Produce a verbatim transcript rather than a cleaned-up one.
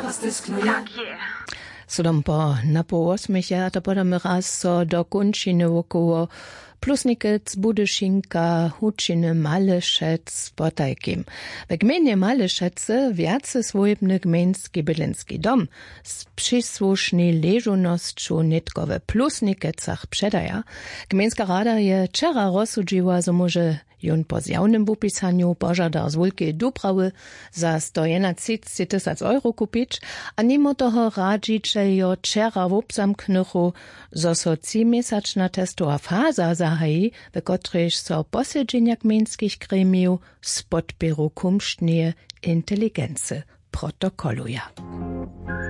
Sodom po na po osmich to podamy raz so do kończyny wokoło Plusnikec, Budyszinka, Hučiny, Malešec, Potajkim. W gminie Malešece wiace swojebny gmiński bylinski dom z przysłusznej leżonością nitkowe Plusnikecach przedaja. Gmińska rada je wczera rozsudziła, że może jon po zjawnym upisaniu pożada z wielkiej duprawy za sto jedenadzieścia tysięcy euro kupić, a mimo toho radzicze jo wczera w obzamknychu, zo so trzymiesięczna testowa faza zahaji, w której so posiedzenia gmińskich gremiów z podpieru kumsztnie inteligency protokoluje.